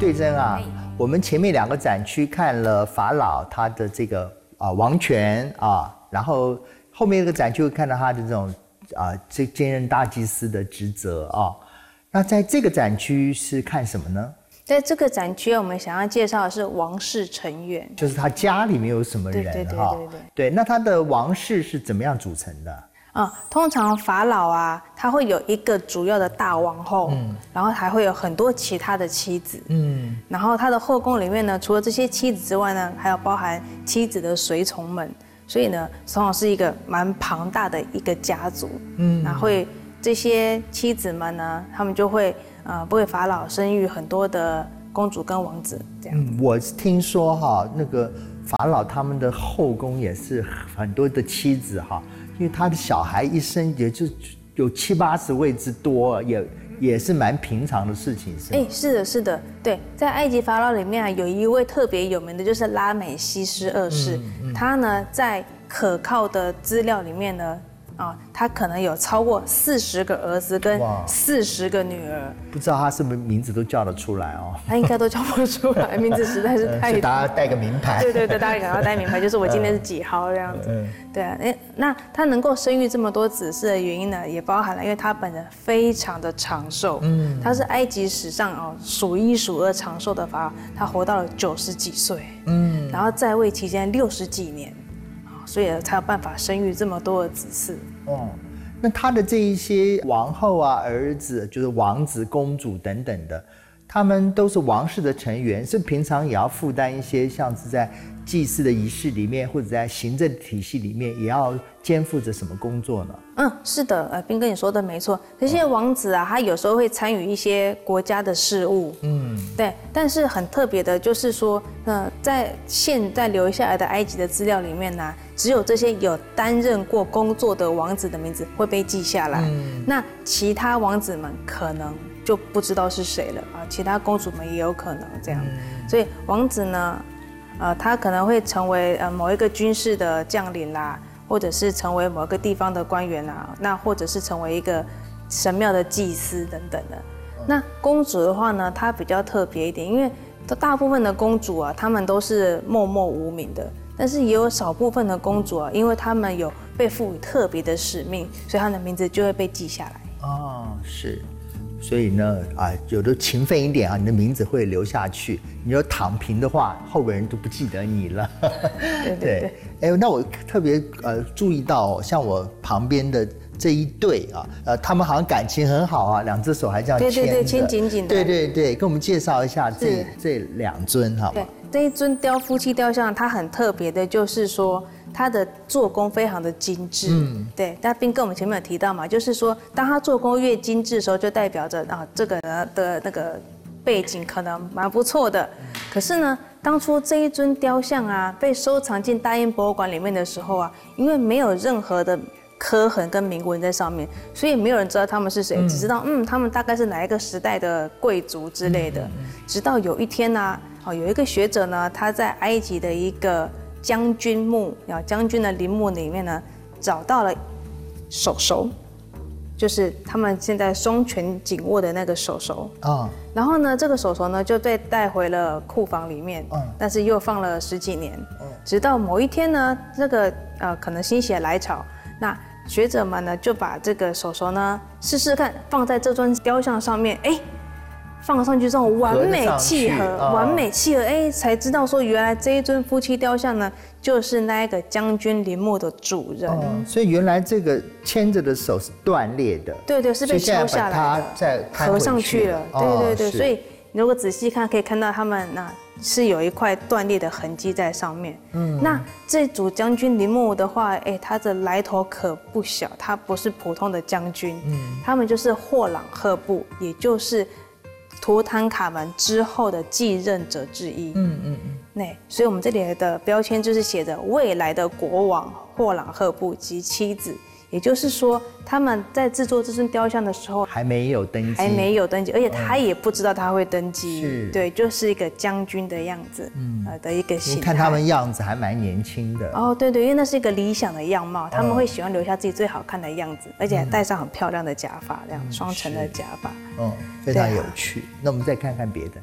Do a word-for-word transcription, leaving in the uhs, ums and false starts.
对珍啊，我们前面两个展区看了法老他的这个啊王权啊，然后后面一个展区会看到他的这种啊这兼任大祭司的职责啊。那在这个展区是看什么呢？ 在这个展区，我们想要介绍的是王室成员， 就是他家里面有什么人哈？ 对对对对对。 对，那他的王室是怎么样组成的？ 啊、嗯，通常法老啊，他会有一个主要的大王后，嗯，然后还会有很多其他的妻子，嗯，然后他的后宫里面呢，除了这些妻子之外呢，还有包含妻子的随从们，所以呢，通常是一个蛮庞大的一个家族，嗯，然后会这些妻子们呢，他们就会呃为法老生育很多的公主跟王子这样。 嗯，我听说哈，那个法老他们的后宫也是很多的妻子哈。因为他的小孩一生也就有七八十位之多，也也是蛮平常的事情，是吗？ 哎，是的，是的，对，在埃及法老里面啊，有一位特别有名的，就是拉美西斯二世。嗯嗯、他呢，在可靠的资料里面呢，啊，他可能有超过四十个儿子跟四十个女儿。 不知道他是不是名字都叫得出来哦？ 他应该都叫不出来，名字实在是太多。 大家带个名牌。 对对对，大家赶快带名牌，就是我今天是几号这样子。嗯、对啊，哎，那他能够生育这么多子嗣的原因呢，也包含了，因为他本人非常的长寿。嗯，他是埃及史上哦数一数二长寿的法老，他活到了九十几岁。嗯，然后在位期间六十几年，所以才有办法生育这么多的子嗣。 哦。那他的这一些王后啊、儿子，就是王子、公主等等的，他们都是王室的成员，是平常也要负担一些，像是在祭祀的仪式里面，或者在行政体系里面，也要肩负着什么工作呢？ 嗯，是的，呃，彬哥你说的没错，这些王子啊，他有时候会参与一些国家的事务，嗯，对，但是很特别的就是说，呃，在现在留下来的埃及的资料里面呢、啊，只有这些有担任过工作的王子的名字会被记下来，嗯、那其他王子们可能就不知道是谁了啊，其他公主们也有可能这样，嗯、所以王子呢，呃，他可能会成为呃某一个军事的将领啦。或者是成为某个地方的官员啊，那或者是成为一个神庙的祭司等等的。那公主的话呢，她比较特别一点，因为大部分的公主啊，她们都是默默无名的，但是也有少部分的公主啊，因为她们有被赋予特别的使命，所以她的名字就会被记下来。 哦，是。所以呢，啊，有的勤奋一点啊，你的名字会留下去。你要躺平的话，后边人都不记得你了。 对对对。哎，那我特别呃注意到、哦，像我旁边的这一对啊，呃，他们好像感情很好啊，两只手还这样牵着。 对对对，牵紧紧的。 对对对，跟我们介绍一下这这两尊好吗？ 对，这一尊雕夫妻雕像，它很特别的，就是说。它的做工非常的精致，嗯，对。但彬哥我们前面有提到嘛，就是说，当它做工越精致的时候，就代表着啊，这个人的那个背景可能蛮不错的。可是呢，当初这一尊雕像啊，被收藏进大英博物馆里面的时候啊，因为没有任何的刻痕跟铭文在上面，所以没有人知道他们是谁，嗯、只知道嗯，他们大概是哪一个时代的贵族之类的。嗯、直到有一天呢、啊，哦，有一个学者呢，他在埃及的一个将军墓啊，将军的陵墓里面呢，找到了手手，就是他们现在双拳紧握的那个手手啊。哦、然后呢，这个手手呢就被带回了库房里面，嗯、但是又放了十几年，嗯、直到某一天呢，这个呃可能心血来潮，那学者们呢就把这个手手呢试试看放在这尊雕像上面，哎。放上去之后完美契合，哦、完美契合，哎，才知道说原来这一尊夫妻雕像呢，就是那一个将军陵墓的主人。哦、 所以原来这个牵着的手是断裂的， 对对，是被敲下来的， 再合上去了。哦、对对对，所以如果仔细看，可以看到他们那是有一块断裂的痕迹在上面。嗯，那这组将军陵墓的话，哎，它的来头可不小，它不是普通的将军，嗯，他们就是霍朗赫布，也就是。图坦卡门之后的继任者之一，嗯嗯嗯，那所以我们这里的标签就是写着未来的国王霍朗赫布及妻子，也就是说他们在制作这尊雕像的时候还没有登基， 还没有登基，而且他也不知道他会登基，嗯、对，就是一个将军的样子，嗯，呃的一个形态。 你看他们样子还蛮年轻的哦，对对，因为那是一个理想的样貌，他们会喜欢留下自己最好看的样子，而且还戴上很漂亮的假发，这样双层的假发， 嗯，非常有趣。那我们再看看别的。